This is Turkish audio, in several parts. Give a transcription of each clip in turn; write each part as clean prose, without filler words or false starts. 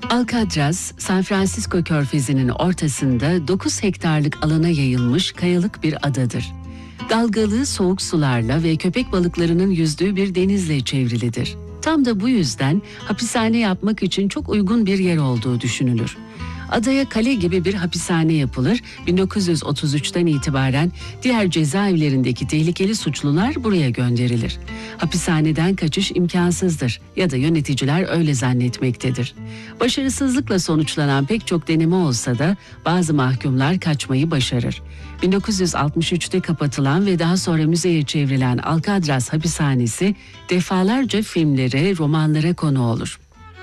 Alcatraz, San Francisco Körfezi'nin ortasında 9 hektarlık alana yayılmış kayalık bir adadır. Dalgalı, soğuk sularla ve köpek balıklarının yüzdüğü bir denizle çevrilidir. Tam da bu yüzden hapishane yapmak için çok uygun bir yer olduğu düşünülür. Adaya kale gibi bir hapishane yapılır. 1933'ten itibaren diğer cezaevlerindeki tehlikeli suçlular buraya gönderilir. Hapishaneden kaçış imkansızdır ya da yöneticiler öyle zannetmektedir. Başarısızlıkla sonuçlanan pek çok deneme olsa da bazı mahkumlar kaçmayı başarır. 1963'te kapatılan ve daha sonra müzeye çevrilen Alcatraz hapishanesi defalarca filmlere, romanlara konu olur.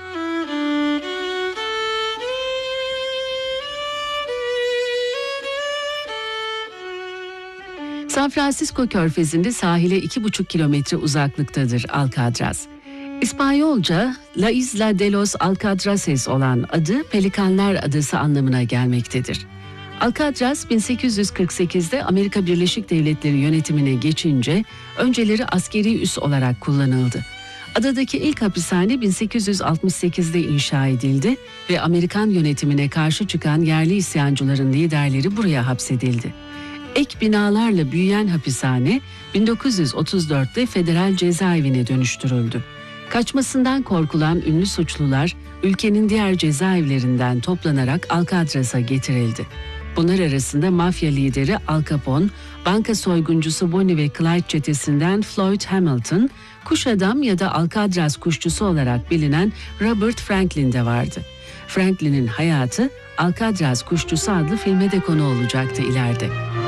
San Francisco Körfezi'nde sahile 2,5 kilometre uzaklıktadır Alcatraz. İspanyolca La Isla de los Alcatraces olan adı Pelikanlar Adası anlamına gelmektedir. Alcatraz 1848'de Amerika Birleşik Devletleri yönetimine geçince önceleri askeri üs olarak kullanıldı. Adadaki ilk hapishane 1868'de inşa edildi ve Amerikan yönetimine karşı çıkan yerli isyancıların liderleri buraya hapsedildi. Ek binalarla büyüyen hapishane 1934'te federal cezaevine dönüştürüldü. Kaçmasından korkulan ünlü suçlular ülkenin diğer cezaevlerinden toplanarak Alcatraz'a getirildi. Bunlar arasında mafya lideri Al Capone, banka soyguncusu Bonnie ve Clyde çetesinden Floyd Hamilton, kuş adam ya da Alcatraz kuşçusu olarak bilinen Robert Franklin de vardı. Franklin'in hayatı Alcatraz Kuşçusu adlı filme de konu olacaktı ileride.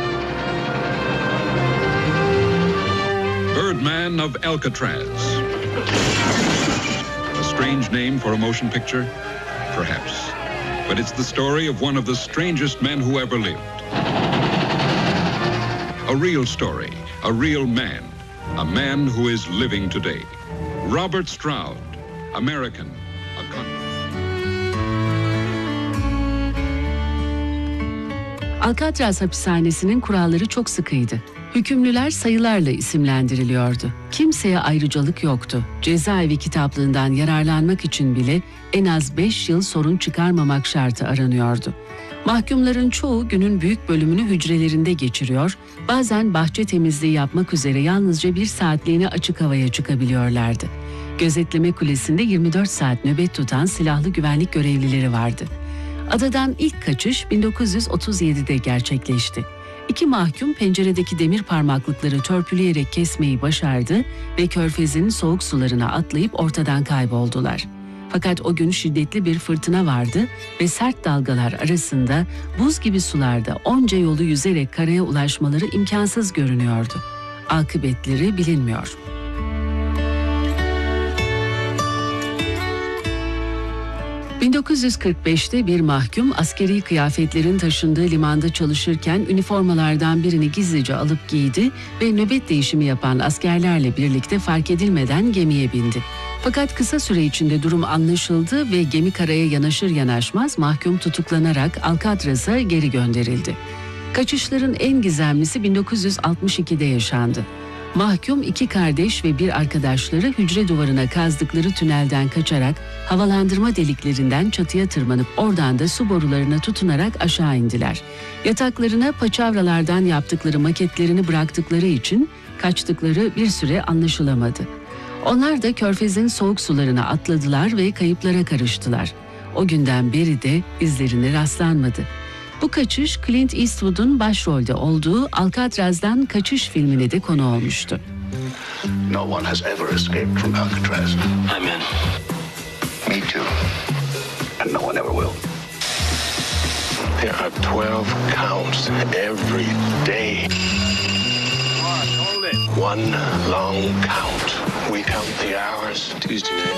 Birdman of Alcatraz. A strange name for a motion picture? Perhaps. But it's the story of one of the strangest men who ever lived. A real story, a real man. A man who is living today. Robert Stroud, American. Alcatraz hapishanesinin kuralları çok sıkıydı. Hükümlüler sayılarla isimlendiriliyordu. Kimseye ayrıcalık yoktu. Cezaevi kitaplığından yararlanmak için bile en az 5 yıl sorun çıkarmamak şartı aranıyordu. Mahkumların çoğu günün büyük bölümünü hücrelerinde geçiriyor, bazen bahçe temizliği yapmak üzere yalnızca 1 saatliğine açık havaya çıkabiliyorlardı. Gözetleme kulesinde 24 saat nöbet tutan silahlı güvenlik görevlileri vardı. Adadan ilk kaçış 1937'de gerçekleşti. 2 mahkum penceredeki demir parmaklıkları törpüleyerek kesmeyi başardı ve Körfez'in soğuk sularına atlayıp ortadan kayboldular. Fakat o gün şiddetli bir fırtına vardı ve sert dalgalar arasında buz gibi sularda onca yolu yüzerek karaya ulaşmaları imkansız görünüyordu. Akıbetleri bilinmiyor. ...1945'te bir mahkum askeri kıyafetlerin taşındığı limanda çalışırken üniformalardan birini gizlice alıp giydi ve nöbet değişimi yapan askerlerle birlikte fark edilmeden gemiye bindi. Fakat kısa süre içinde durum anlaşıldı ve gemi karaya yanaşır yanaşmaz mahkum tutuklanarak Alcatraz'a geri gönderildi. Kaçışların en gizemlisi 1962'de yaşandı. Mahkum 2 kardeş ve bir arkadaşları hücre duvarına kazdıkları tünelden kaçarak havalandırma deliklerinden çatıya tırmanıp oradan da su borularına tutunarak aşağı indiler. Yataklarına paçavralardan yaptıkları maketlerini bıraktıkları için kaçtıkları bir süre anlaşılamadı. Onlar da Körfez'in soğuk sularına atladılar ve kayıplara karıştılar. O günden beri de izlerine rastlanmadı. Bu kaçış Clint Eastwood'un başrolde olduğu Alcatraz'dan Kaçış filmine de konu olmuştu. No one has ever escaped from Alcatraz. I'm in. Me too. And no one ever will. There are 12 counts every day. Hold it. One long count. We count the hours. Tuesday night.